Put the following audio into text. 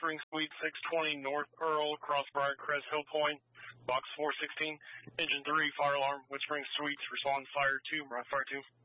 Whispering Suite 620 North Earl, Crossbriar Crest, Hill Point, Box 416, Engine 3, fire alarm, Whispering Suites, respond fire 2, fire 2.